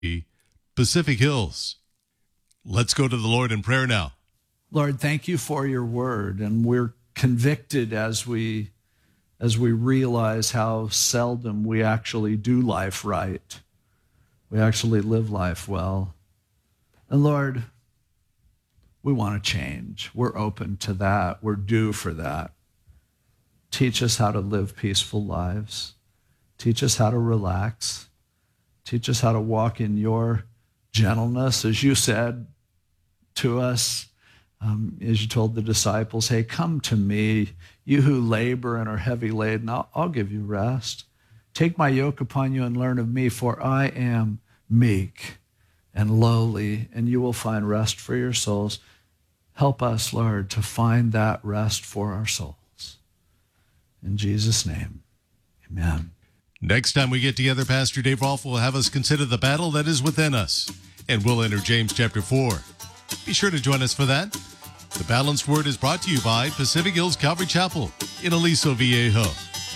Pacific Hills. Let's go to the Lord in prayer now. Lord, thank you for your word, and we're convicted as we realize how seldom we actually do life right. We actually live life well. And Lord, we want to change. We're open to that. We're due for that. Teach us how to live peaceful lives. Teach us how to relax. Teach us how to walk in your gentleness, as you said to us, as you told the disciples, hey, come to me, you who labor and are heavy laden, I'll give you rest. Take my yoke upon you and learn of me, for I am meek and lowly, and you will find rest for your souls. Help us, Lord, to find that rest for our souls. In Jesus' name, amen. Next time we get together, Pastor Dave Rolfe will have us consider the battle that is within us, and we'll enter James chapter 4. Be sure to join us for that. The Balanced Word is brought to you by Pacific Hills Calvary Chapel in Aliso Viejo.